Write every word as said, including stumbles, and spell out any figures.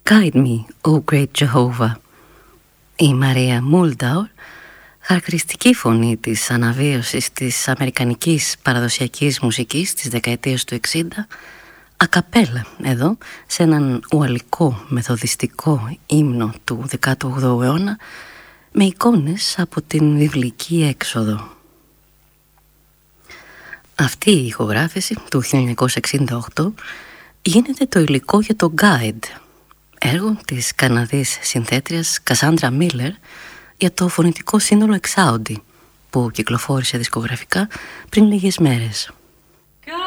Guide me, O Great Jehovah. Η Μαρία Μούλνταουρ, χαρακτηριστική φωνή της αναβίωσης της αμερικανικής παραδοσιακής μουσικής της δεκαετίας του εξήντα, ακαπέλα εδώ σε έναν ουαλικό μεθοδιστικό ύμνο του δέκατου όγδοου αιώνα με εικόνες από την βιβλική έξοδο. Αυτή η ηχογράφηση του χίλια εννιακόσια εξήντα οκτώ γίνεται το υλικό για το Guide, έργο της Καναδής συνθέτριας Κασάντρα Μίλλερ για το φωνητικό σύνολο Εξάοντι, που κυκλοφόρησε δισκογραφικά πριν λίγες μέρες.